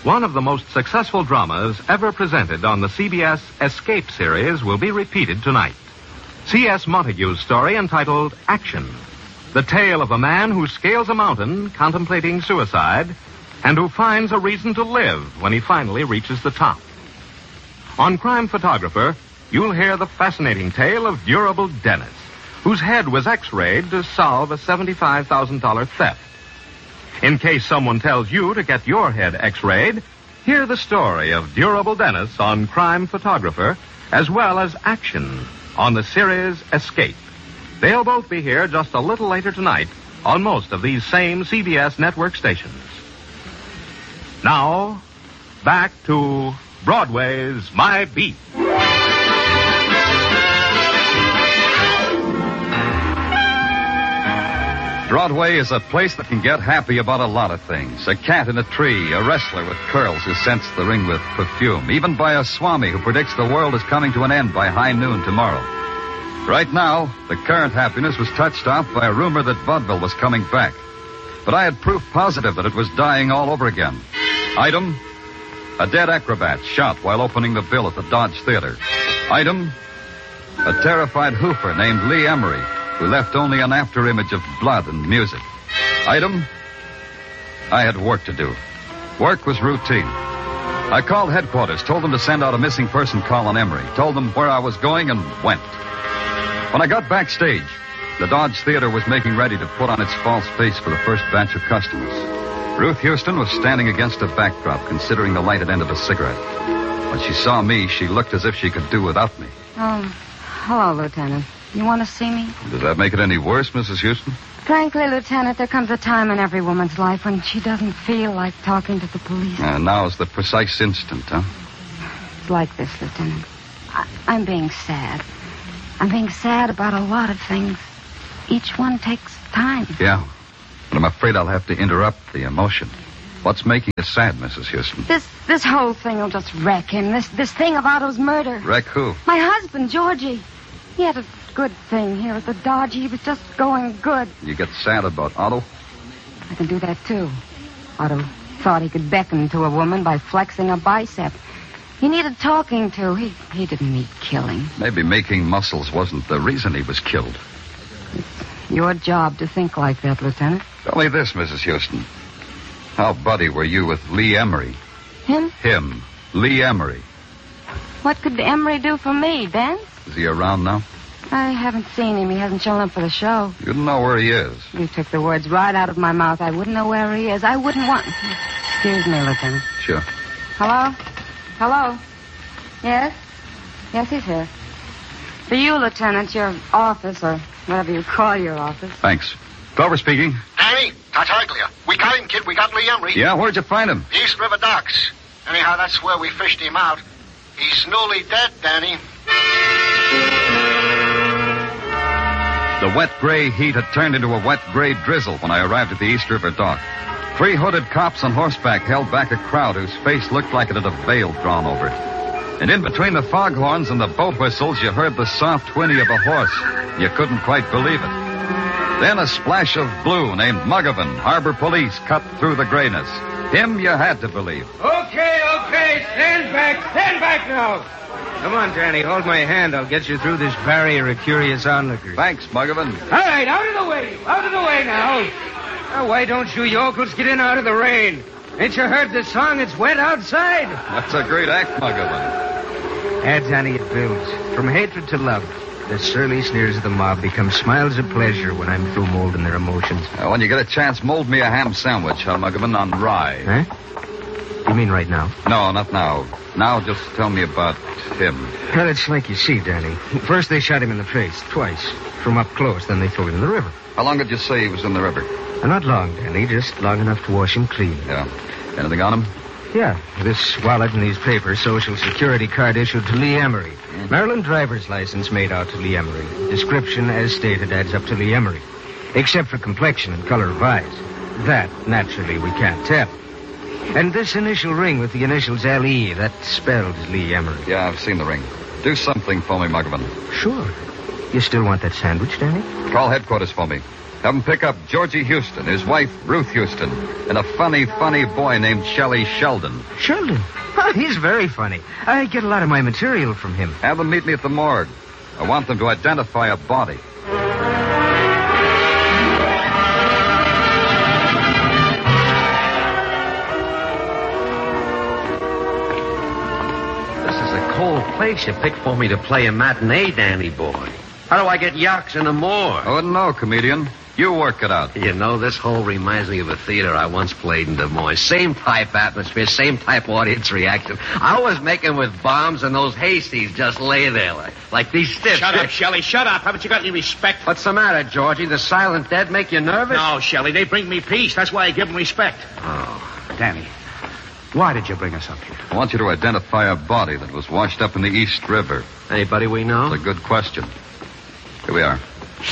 One of the most successful dramas ever presented on the CBS Escape series will be repeated tonight. C.S. Montague's story entitled Action. The tale of a man who scales a mountain contemplating suicide and who finds a reason to live when he finally reaches the top. On Crime Photographer, you'll hear the fascinating tale of Durable Dennis, whose head was x-rayed to solve a $75,000 theft. In case someone tells you to get your head x-rayed, hear the story of Durable Dennis on Crime Photographer, as well as Action on the series Escape. They'll both be here just a little later tonight on most of these same CBS network stations. Now, back to Broadway's My Beat. Broadway is a place that can get happy about a lot of things. A cat in a tree, a wrestler with curls who scents the ring with perfume, even by a swami who predicts the world is coming to an end by high noon tomorrow. Right now, the current happiness was touched off by a rumor that vaudeville was coming back. But I had proof positive that it was dying all over again. Item, a dead acrobat shot while opening the bill at the Dodge Theater. Item, a terrified hoofer named Lee Emery, who left only an afterimage of blood and music. Item, I had work to do. Work was routine. I called headquarters, told them to send out a missing person call on Emery, told them where I was going, and went. When I got backstage, the Dodge Theater was making ready to put on its false face for the first batch of customers. Ruth Houston was standing against a backdrop, considering the lighted end of a cigarette. When she saw me, she looked as if she could do without me. Hello, Lieutenant. You want to see me? Does that make it any worse, Mrs. Houston? Frankly, Lieutenant, there comes a time in every woman's life when she doesn't feel like talking to the police. Now's the precise instant, huh? It's like this, Lieutenant. I'm being sad. I'm being sad about a lot of things. Each one takes time. Yeah, but I'm afraid I'll have to interrupt the emotion. What's making you sad, Mrs. Houston? This whole thing will just wreck him. This thing of Otto's murder. Wreck who? My husband, Georgie. He had a good thing here at the Dodge. He was just going good. You get sad about Otto? I can do that, too. Otto thought he could beckon to a woman by flexing a bicep. He needed talking to. He didn't need killing. Maybe making muscles wasn't the reason he was killed. It's your job to think like that, Lieutenant. Tell me this, Mrs. Houston. How buddy were you with Lee Emery? Him? Him. Lee Emery. What could Emery do for me, Ben? Is he around now? I haven't seen him. He hasn't shown up for the show. You don't know where he is. You took the words right out of my mouth. I wouldn't know where he is. I wouldn't want... Excuse me, Lieutenant. Sure. Hello? Hello? Yes? Yes, he's here. For you, Lieutenant, your office, or whatever you call your office. Thanks. Clover speaking. Danny, Tartaglia. We got him, kid. We got Lee Emery. Yeah, where'd you find him? East River Docks. Anyhow, that's where we fished him out. He's newly dead, Danny. The wet gray heat had turned into a wet gray drizzle when I arrived at the East River dock. 3 hooded cops on horseback held back a crowd whose face looked like it had a veil drawn over it. And in between the foghorns and the boat whistles, you heard the soft whinny of a horse. You couldn't quite believe it. Then a splash of blue named Muggavan, harbor police, cut through the grayness. Him you had to believe. Okay. Stand back now. Come on, Danny, hold my hand. I'll get you through this barrier of curious onlookers. Thanks, Muggavan. All right, out of the way now. Now, why don't you yokels get in out of the rain? Ain't you heard the song, It's Wet Outside? That's a great act, Muggavan. Danny, it builds. From hatred to love. The surly sneers of the mob become smiles of pleasure when I'm through molding their emotions. When you get a chance, mold me a ham sandwich, Muggavan, on rye. Huh? You mean right now? No, not now. Now just tell me about him. Well, it's like you see, Danny. First they shot him in the face, twice. From up close, then they threw him in the river. How long did you say he was in the river? Not long, Danny. Just long enough to wash him clean. Yeah. Anything on him? Yeah. This wallet and these papers, Social Security card issued to Lee Emery. Maryland driver's license made out to Lee Emery. Description, as stated, adds up to Lee Emery. Except for complexion and color of eyes. That, naturally, we can't tell. And this initial ring with the initials L.E., that spells Lee Emery. Yeah, I've seen the ring. Do something for me, Muggavan. Sure. You still want that sandwich, Danny? Call headquarters for me. Have him pick up Georgie Houston, his wife, Ruth Houston, and a funny boy named Shelley Sheldon. Sheldon? Oh, he's very funny. I get a lot of my material from him. Have them meet me at the morgue. I want them to identify a body. Whole place you picked for me to play a matinee, Danny boy. How do I get yucks in the morgue? Oh, no, comedian. You work it out. You know, this whole reminds me of a theater I once played in Des Moines. Same type atmosphere, same type audience reaction. I was making with bombs, and those hayseeds just lay there like these stiffs. Shut up, Shelley. Shut up. Haven't you got any respect? What's the matter, Georgie? The silent dead make you nervous? No, Shelley. They bring me peace. That's why I give them respect. Oh. Danny, why did you bring us up here? I want you to identify a body that was washed up in the East River. Anybody we know? That's a good question. Here we are.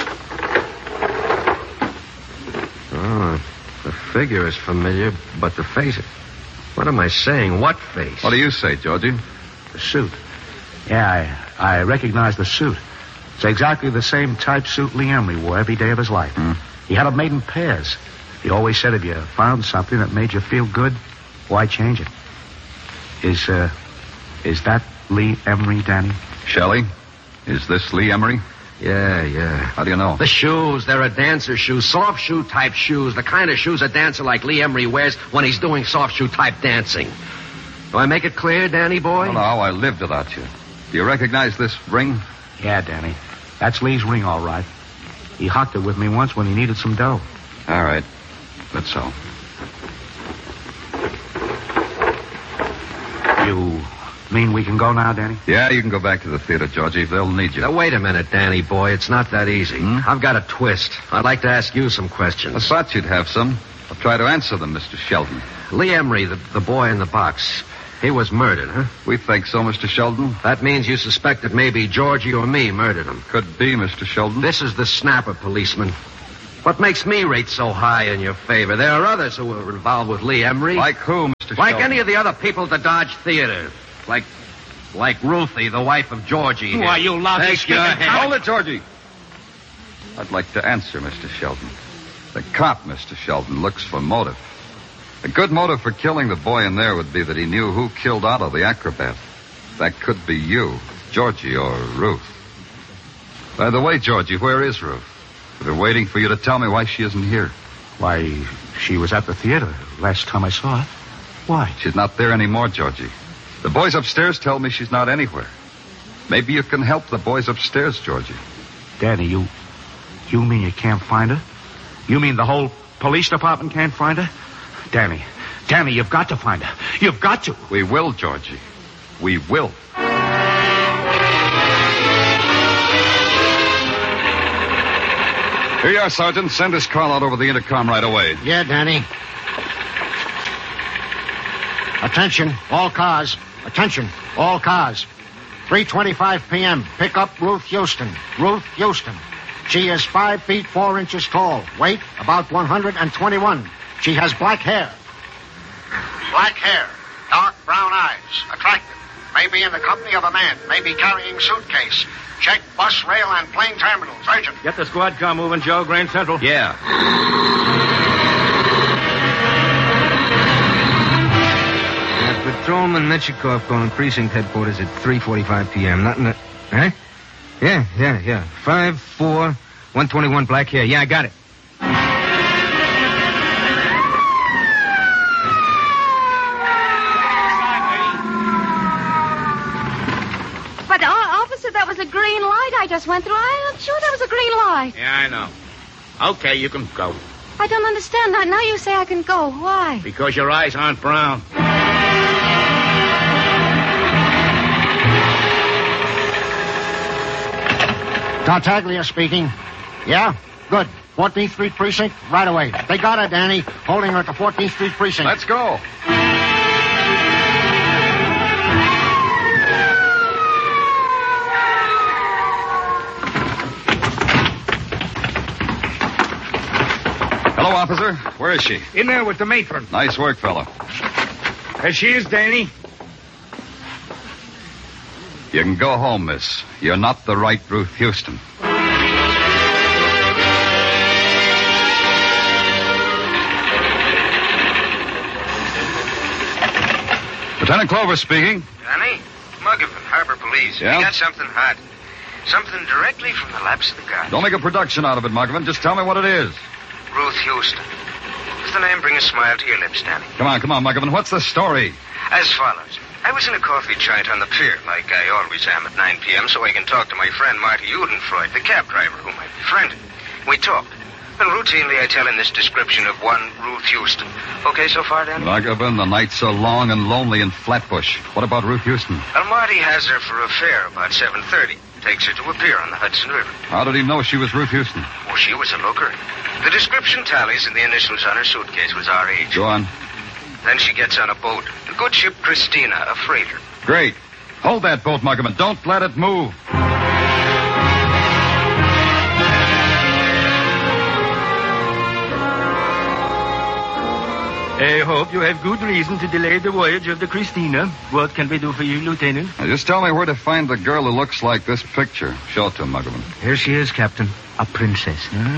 Oh, the figure is familiar, but the face... What am I saying? What face? What do you say, Georgie? The suit. Yeah, I recognize the suit. It's exactly the same type suit Lee Emery wore every day of his life. He had it made in pairs. He always said if you found something that made you feel good, why change it? Is that Lee Emery, Danny? Shelley, is this Lee Emery? Yeah. How do you know? The shoes, they're a dancer shoes, soft shoe type shoes, the kind of shoes a dancer like Lee Emery wears when he's doing soft shoe type dancing. Do I make it clear, Danny boy? Well, now, I lived without you. Do you recognize this ring? Yeah, Danny. That's Lee's ring, all right. He hocked it with me once when he needed some dough. All right. That's so. You mean we can go now, Danny? Yeah, you can go back to the theater, Georgie. They'll need you. Now, wait a minute, Danny boy. It's not that easy. I've got a twist. I'd like to ask you some questions. I thought you'd have some. I'll try to answer them, Mr. Sheldon. Lee Emery, the boy in the box, he was murdered, huh? We think so, Mr. Sheldon. That means you suspect that maybe Georgie or me murdered him. Could be, Mr. Sheldon. This is the snapper, policeman. What makes me rate so high in your favor? There are others who were involved with Lee Emery. Like who, Mr. Sheldon? Like any of the other people at the Dodge Theater. Like Ruthie, the wife of Georgie. Why, you lousy Take your skinhead. head. Hold it, Georgie. I'd like to answer, Mr. Sheldon. The cop, Mr. Sheldon, looks for motive. A good motive for killing the boy in there would be that he knew who killed Otto, the acrobat. That could be you, Georgie, or Ruth. By the way, Georgie, where is Ruth? I've been waiting for you to tell me why she isn't here. Why, she was at the theater last time I saw her. Why? She's not there anymore, Georgie. The boys upstairs tell me she's not anywhere. Maybe you can help the boys upstairs, Georgie. Danny, you mean you can't find her? You mean the whole police department can't find her? Danny, you've got to find her. You've got to. We will, Georgie. We will. Here you are, Sergeant. Send this call out over the intercom right away. Yeah, Danny. Attention, all cars. Attention, all cars. 3:25 p.m. Pick up Ruth Houston. Ruth Houston. She is 5 feet 4 inches tall. Weight, about 121. She has black hair. Black hair. Dark brown eyes. Attractive. Maybe in the company of a man. Maybe carrying suitcase. Check bus, rail, and plane terminals. Urgent. Get the squad car moving, Joe. Grand Central. Yeah. Patrolman Metchikov calling precinct headquarters at 3:45 p.m. Nothing to... Huh? Yeah. 5'4", 121 black hair. Yeah, I got it. But, officer, that was a green light I just went through. I'm sure that was a green light. Yeah, I know. Okay, you can go. I don't understand that. Now you say I can go. Why? Because your eyes aren't brown. Tartaglia speaking. Yeah? Good. 14th Street Precinct, right away. They got her, Danny. Holding her at the 14th Street Precinct. Let's go. Hello, officer. Where is she? In there with the matron. Nice work, fellow. There she is, Danny. You can go home, miss. You're not the right Ruth Houston. Lieutenant Clover speaking. Danny? Muggavan, Harbor Police. Yeah? We got something hot. Something directly from the laps of the gods. Don't make a production out of it, Muggavan. Just tell me what it is. Ruth Houston. Does the name bring a smile to your lips, Danny? Come on, Muggavan. What's the story? As follows. I was in a coffee joint on the pier, like I always am at 9 p.m., so I can talk to my friend Marty Udenfreud, the cab driver whom I befriended. We talked. And routinely I tell him this description of one Ruth Houston. Okay so far, Danny? Muggavan, the night's so long and lonely in Flatbush. What about Ruth Houston? Well, Marty has her for a fare about 7:30. Takes her to a pier on the Hudson River. How did he know she was Ruth Houston? Oh, she was a looker. The description tallies and the initials on her suitcase was R.H. Go on. Then she gets on a boat. The good ship Christina, a freighter. Great. Hold that boat, Muggavan. Don't let it move. I hope you have good reason to delay the voyage of the Christina. What can we do for you, Lieutenant? Now, just tell me where to find the girl who looks like this picture. Show it to him, Muggavan. Here she is, Captain. A princess.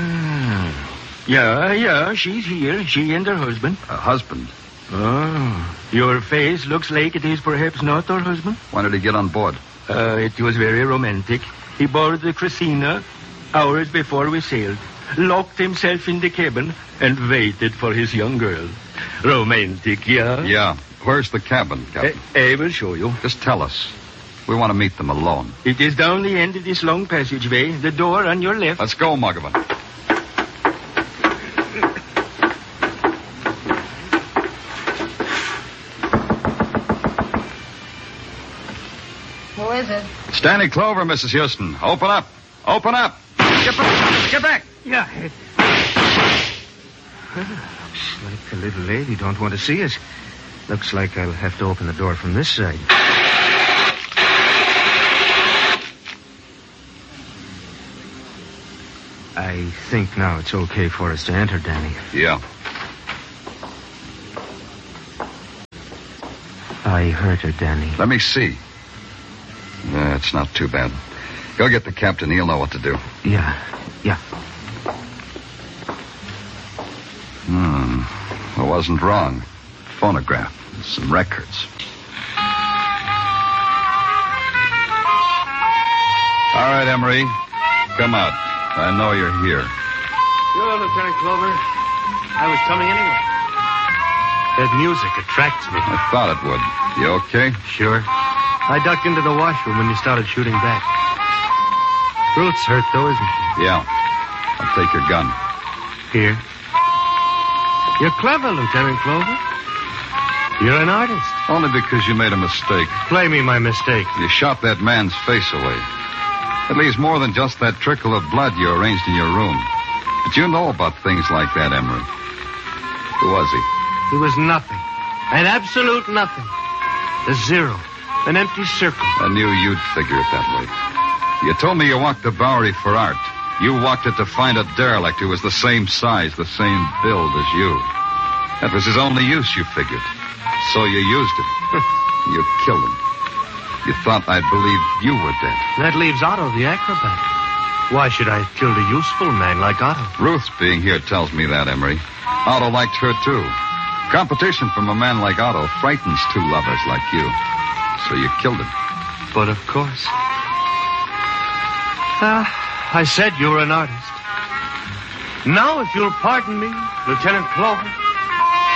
Yeah, she's here. She and her husband. A husband? Oh, your face looks like it is perhaps not her husband. When did he get on board? It was very romantic. He boarded the Christina hours before we sailed, locked himself in the cabin, and waited for his young girl. Romantic, yeah? Yeah. Where's the cabin, Captain? I will show you. Just tell us. We want to meet them alone. It is down the end of this long passageway, the door on your left. Let's go, Muggavan. Who is it? Stanley Clover, Mrs. Houston. Open up. Open up. Get back. Get back. Yeah. Looks like the little lady don't want to see us. Looks like I'll have to open the door from this side. I think now it's okay for us to enter, Danny. Yeah. I hurt her, Danny. Let me see. It's not too bad. Go get the captain. He'll know what to do. Yeah. I wasn't wrong. Phonograph. Some records. All right, Emery. Come out. I know you're here. Sure, Lieutenant Clover. I was coming anyway. That music attracts me. I thought it would. You okay? Sure. I ducked into the washroom when you started shooting back. Ruth's hurt, though, isn't she? Yeah. I'll take your gun. Here. You're clever, Lieutenant Clover. You're an artist. Only because you made a mistake. Play me my mistake. You shot that man's face away. It leaves more than just that trickle of blood you arranged in your room. But you know about things like that, Emery. Who was he? He was nothing. An absolute nothing. A zero. An empty circle. I knew you'd figure it that way. You told me you walked the Bowery for art. You walked it to find a derelict who was the same size, the same build as you. That was his only use, you figured. So you used him. You killed him. You thought I'd believe you were dead. That leaves Otto, the acrobat. Why should I have killed a useful man like Otto? Ruth being here tells me that, Emery. Otto liked her, too. Competition from a man like Otto frightens two lovers like you. So you killed him. But of course. I said you were an artist. Now, if you'll pardon me, Lieutenant Clover,